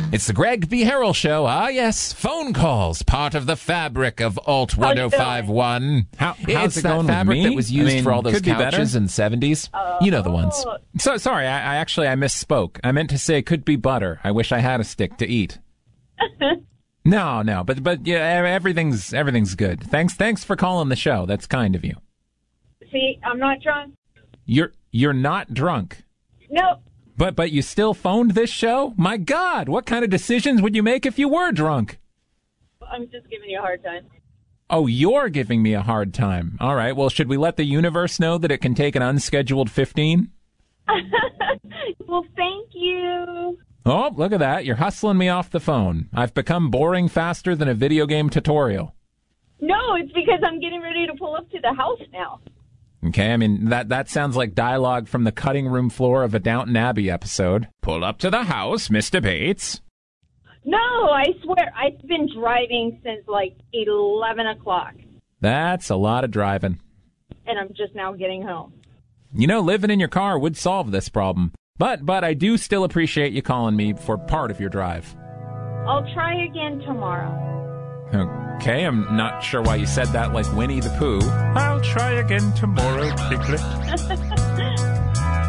It's the Greg B. Harrell Show. Ah, yes, phone calls, part of the fabric of Alt 1051. How's It's it that going fabric with me? that was used for all those could be couches better. in the 70s. You know the ones. So sorry, I misspoke. I meant to say could be butter. I wish I had a stick to eat. No, but yeah, everything's good. Thanks for calling the show. That's kind of you. See, I'm not drunk. You're not drunk. No. But you still phoned this show? My God, what kind of decisions would you make if you were drunk? I'm just giving you a hard time. Oh, you're giving me a hard time. All right, well, should we let the universe know that it can take an unscheduled 15? Well, thank you. Oh, look at that. You're hustling me off the phone. I've become boring faster than a video game tutorial. No, it's because I'm getting ready to pull up to the house now. Okay, I mean, that sounds like dialogue from the cutting room floor of a Downton Abbey episode. Pull up to the house, Mr. Bates. No, I swear, I've been driving since like 11 o'clock, That's a lot of driving. and I'm just now getting home. You know, living in your car would solve this problem. But I do still appreciate you calling me for part of your drive. I'll try again tomorrow. Okay, I'm not sure why you said that like Winnie the Pooh. I'll try again tomorrow, Piglet.